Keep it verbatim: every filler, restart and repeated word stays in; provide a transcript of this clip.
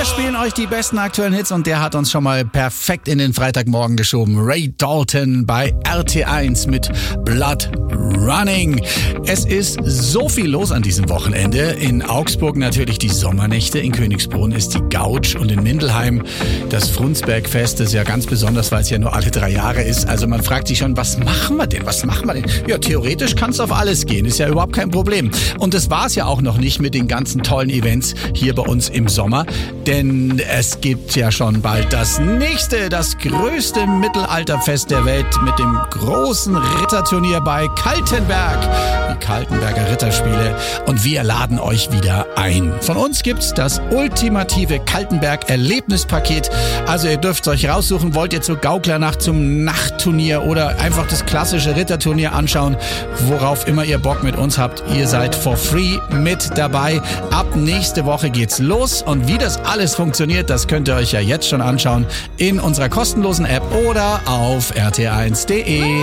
Wir spielen euch die besten aktuellen Hits und der hat uns schon mal perfekt in den Freitagmorgen geschoben. Ray Dalton bei R T eins mit Blood Running. Es ist so viel los an diesem Wochenende. In Augsburg natürlich die Sommernächte, in Königsbrunn ist die Gouch und in Mindelheim das Frundsbergfest. Das ist ja ganz besonders, weil es ja nur alle drei Jahre ist. Also man fragt sich schon, was machen wir denn? Was machen wir denn? Ja, theoretisch kann es auf alles gehen, ist ja überhaupt kein Problem. Und das war es ja auch noch nicht mit den ganzen tollen Events hier bei uns im Sommer. Denn es gibt ja schon bald das nächste, das größte Mittelalterfest der Welt mit dem großen Ritterturnier bei Kaltenberg. Die Kaltenberger Ritterspiele. Und wir laden euch wieder ein. Von uns gibt's das ultimative Kaltenberg-Erlebnispaket. Also ihr dürft euch raussuchen, wollt ihr zur Gauklernacht, zum Nachtturnier oder einfach das klassische Ritterturnier anschauen, worauf immer ihr Bock mit uns habt. Ihr seid for free mit dabei. Ab nächste Woche geht's los und wie das alles funktioniert, das könnt ihr euch ja jetzt schon anschauen in unserer kostenlosen App oder auf r t eins punkt d e.